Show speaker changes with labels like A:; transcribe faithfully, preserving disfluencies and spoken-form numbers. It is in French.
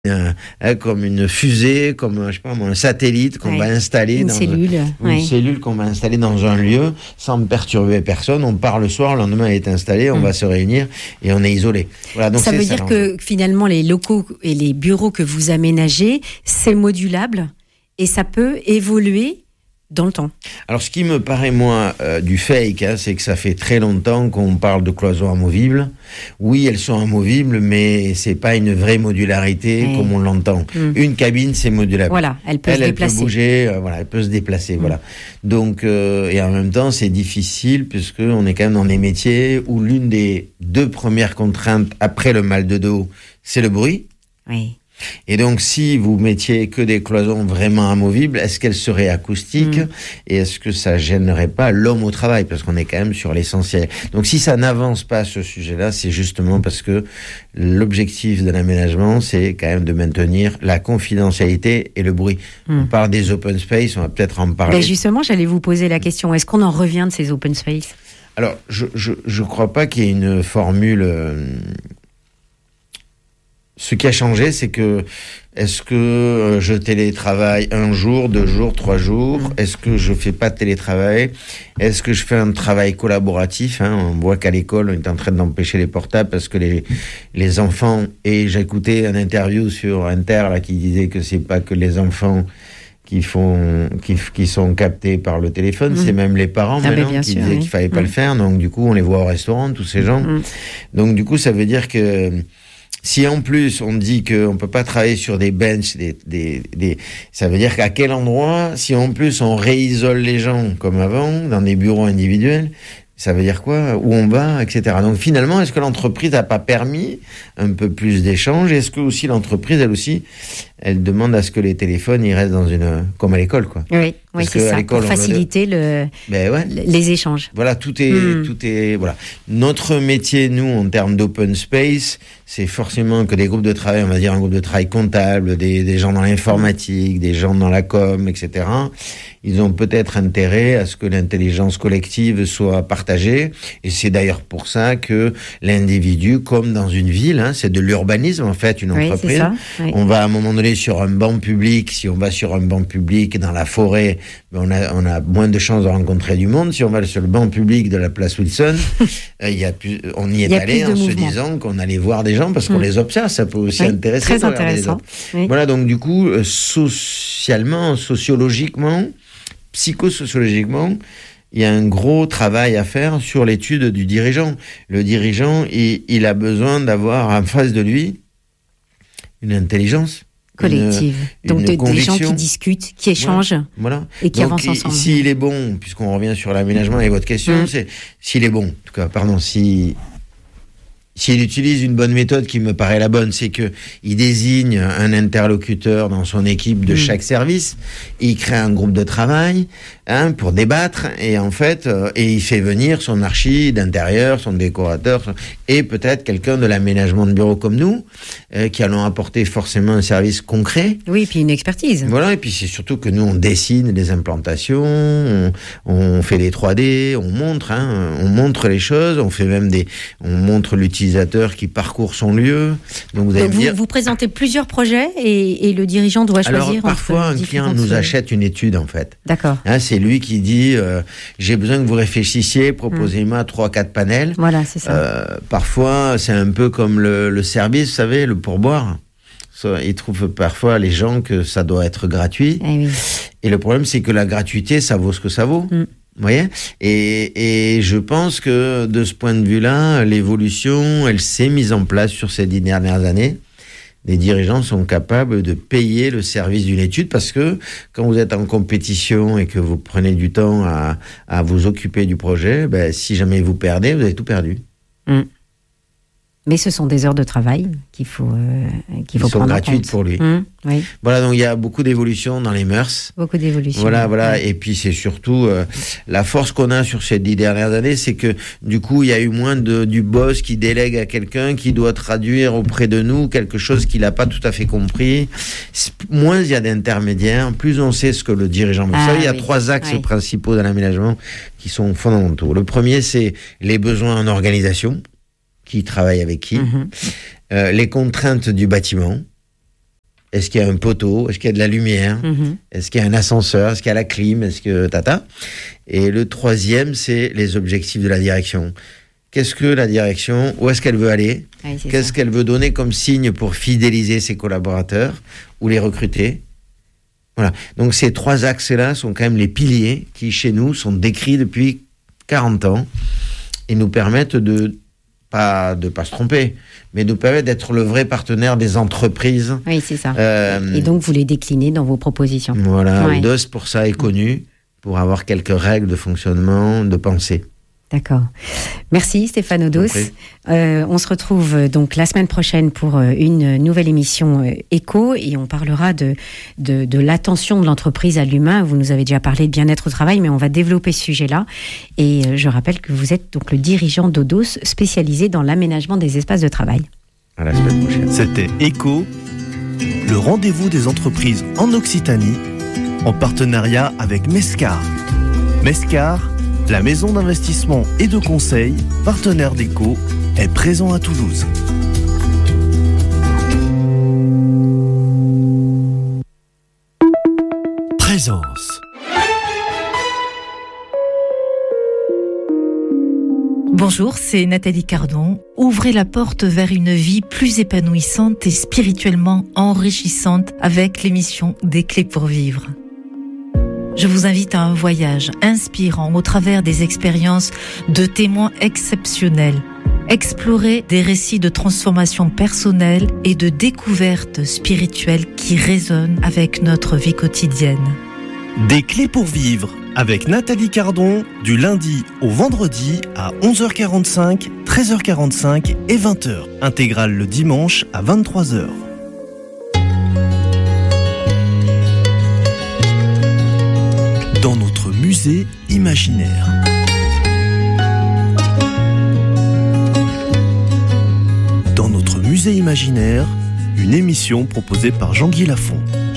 A: Un, hein, comme une fusée, comme je sais pas, un satellite qu'on ouais. va installer
B: une
A: dans
B: cellule,
A: un,
B: ouais.
A: une cellule qu'on va installer dans un lieu sans perturber personne. On part le soir, le lendemain elle est installée, on mmh. va se réunir et on est isolé. Voilà, donc
B: ça
A: c'est
B: veut
A: ça,
B: dire que finalement les locaux et les bureaux que vous aménagez, c'est modulable et ça peut évoluer dans le temps.
A: Alors, ce qui me paraît, moi, euh, du fake, hein, c'est que ça fait très longtemps qu'on parle de cloisons amovibles. Oui, elles sont amovibles, mais c'est pas une vraie modularité mmh. comme on l'entend. Mmh. Une cabine, c'est modulable.
B: Voilà, elle peut
A: elle,
B: se
A: elle
B: déplacer.
A: Elle peut bouger, euh, voilà, elle peut se déplacer, mmh. voilà. Donc, euh, et en même temps, c'est difficile puisque on est quand même dans des métiers où l'une des deux premières contraintes après le mal de dos, c'est le bruit.
B: Oui.
A: Et donc, si vous mettiez que des cloisons vraiment amovibles, est-ce qu'elles seraient acoustiques mmh. et est-ce que ça gênerait pas l'homme au travail? Parce qu'on est quand même sur l'essentiel. Donc, si ça n'avance pas ce sujet-là, c'est justement parce que l'objectif de l'aménagement, c'est quand même de maintenir la confidentialité et le bruit. Mmh. On parle des open space, on va peut-être en parler.
B: Ben justement, j'allais vous poser la question. Est-ce qu'on en revient de ces open space?
A: Alors, je, je, je crois pas qu'il y ait une formule... Euh, Ce qui a changé, c'est que est-ce que je télétravaille un jour, deux jours, trois jours? Mmh. Est-ce que je fais pas de télétravail? Est-ce que je fais un travail collaboratif, hein? On voit qu'à l'école, on est en train d'empêcher les portables parce que les les enfants... Et j'ai écouté une interview sur Inter là qui disait que c'est pas que les enfants qui font qui, qui sont captés par le téléphone, mmh. c'est même les parents ah maintenant qui sûr, disaient oui. qu'il fallait pas mmh. le faire. Donc du coup, on les voit au restaurant, tous ces gens. Mmh. Donc du coup, ça veut dire que si en plus on dit qu'on peut pas travailler sur des benches, des, des, des, ça veut dire qu'à quel endroit, si en plus on réisole les gens comme avant, dans des bureaux individuels, ça veut dire quoi? Où on va, et cetera. Donc finalement, est-ce que l'entreprise n'a pas permis un peu plus d'échanges? Est-ce que aussi l'entreprise, elle aussi, elle demande à ce que les téléphones, ils restent dans une, comme à l'école, quoi.
B: Oui, oui, c'est ça, pour faciliter le,
A: ben ouais.
B: les échanges.
A: Voilà, tout est, mmh. tout est, voilà. Notre métier, nous, en termes d'open space, c'est forcément que des groupes de travail, on va dire un groupe de travail comptable, des, des gens dans l'informatique, des gens dans la com, et cetera. Ils ont peut-être intérêt à ce que l'intelligence collective soit partagée. Et c'est d'ailleurs pour ça que l'individu, comme dans une ville, hein, c'est de l'urbanisme, en fait, une entreprise. Oui, c'est ça. Oui. On va à un moment donné sur un banc public. Si on va sur un banc public dans la forêt, ben on a, on a moins de chances de rencontrer du monde. Si on va sur le banc public de la place Wilson, euh, y a plus, on y est y allé en se disant qu'on allait voir des gens parce qu'on mmh. les observe. Ça peut aussi oui, intéresser.
B: Très intéressant.
A: Oui. Voilà, donc du coup, euh, socialement, sociologiquement, psychosociologiquement, il y a un gros travail à faire sur l'étude du dirigeant. Le dirigeant, il, il a besoin d'avoir en face de lui une intelligence
B: collective. Une, Donc une de, des gens qui discutent, qui échangent
A: voilà, voilà.
B: et qui
A: Donc,
B: avancent ensemble.
A: S'il est bon, puisqu'on revient sur l'aménagement et votre question, mmh. c'est s'il est bon, en tout cas, pardon, si... S'il utilise une bonne méthode qui me paraît la bonne, c'est que il désigne un interlocuteur dans son équipe de mmh. chaque service, il crée un groupe de travail hein, pour débattre et en fait, euh, et il fait venir son archi d'intérieur, son décorateur son, et peut-être quelqu'un de l'aménagement de bureau comme nous, euh, qui allons apporter forcément un service concret.
B: Oui, et puis une expertise.
A: Voilà, et puis c'est surtout que nous on dessine des implantations, on, on fait des trois D, on montre, hein, on montre les choses, on fait même des, on montre l'utilisation qui parcourt son lieu. Donc vous, allez
B: Donc vous,
A: dire...
B: vous présentez plusieurs projets et, et le dirigeant doit choisir.
A: Alors parfois un client nous achète une étude en fait.
B: D'accord.
A: Hein, c'est lui qui dit euh, j'ai besoin que vous réfléchissiez, proposez-moi trois mmh. quatre panels.
B: Voilà, c'est ça.
A: Euh, parfois c'est un peu comme le, le service, vous savez, le pourboire. Ils trouvent parfois les gens que ça doit être gratuit.
B: Eh oui.
A: Et le problème c'est que la gratuité ça vaut ce que ça vaut. Mmh. Vous voyez, et, et je pense que de ce point de vue-là, l'évolution, elle s'est mise en place sur ces dix dernières années. Les dirigeants sont capables de payer le service d'une étude parce que quand vous êtes en compétition et que vous prenez du temps à, à vous occuper du projet, ben, si jamais vous perdez, vous avez tout perdu.
B: Mmh. Mais ce sont des heures de travail qu'il faut, euh, qu'il faut
A: Ils sont
B: prendre
A: gratuites
B: en compte.
A: pour lui.
B: Mmh, oui.
A: Voilà, donc il y a beaucoup d'évolutions dans les mœurs.
B: Beaucoup d'évolutions.
A: Voilà, voilà.
B: Ouais.
A: Et puis c'est surtout euh, la force qu'on a sur ces dix dernières années, c'est que du coup il y a eu moins de du boss qui délègue à quelqu'un qui doit traduire auprès de nous quelque chose qu'il n'a pas tout à fait compris. Moins il y a d'intermédiaires, plus on sait ce que le dirigeant veut. Ah, Vous savez, il y a oui. trois axes ouais. principaux dans l'aménagement qui sont fondamentaux. Le premier, c'est les besoins en organisation. Qui travaille avec qui, mmh. euh, les contraintes du bâtiment, Est-ce qu'il y a un poteau? Est-ce qu'il y a de la lumière? mmh. Est-ce qu'il y a un ascenseur? Est-ce qu'il y a la clim? Est-ce que tata? Et le troisième, c'est les objectifs de la direction. Qu'est-ce que la direction? Où est-ce qu'elle veut aller? oui, Qu'est-ce ça. qu'elle veut donner comme signe pour fidéliser ses collaborateurs ou les recruter? Voilà. Donc ces trois axes-là sont quand même les piliers qui, chez nous, sont décrits depuis quarante ans et nous permettent de pas de pas se tromper, mais nous permettent d'être le vrai partenaire des entreprises.
B: Oui, c'est ça. Euh, et donc vous les déclinez dans vos propositions.
A: Voilà. Ouais. Audos pour ça est connu, pour avoir quelques règles de fonctionnement, de pensée.
B: D'accord. Merci Stéphane Audos. Euh, on se retrouve donc la semaine prochaine pour une nouvelle émission euh, Écho et on parlera de, de, de l'attention de l'entreprise à l'humain. Vous nous avez déjà parlé de bien-être au travail, mais on va développer ce sujet-là. Et euh, je rappelle que vous êtes donc le dirigeant d'Audos spécialisé dans l'aménagement des espaces de travail.
A: À la semaine prochaine.
C: C'était Écho, le rendez-vous des entreprises en Occitanie, en partenariat avec Mescar. Mescar, la maison d'investissement et de conseil, partenaire d'Écho, est présent à Toulouse. Présence.
D: Bonjour, c'est Nathalie Cardon. Ouvrez la porte vers une vie plus épanouissante et spirituellement enrichissante avec l'émission Des clés pour vivre. Je vous invite à un voyage inspirant au travers des expériences de témoins exceptionnels. Explorer des récits de transformation personnelle et de découverte spirituelle qui résonnent avec notre vie quotidienne.
C: Des clés pour vivre avec Nathalie Cardon du lundi au vendredi à onze heures quarante-cinq, treize heures quarante-cinq et vingt heures. Intégrale le dimanche à vingt-trois heures. Dans notre musée imaginaire. Dans notre musée imaginaire, une émission proposée par Jean-Guy Lafont.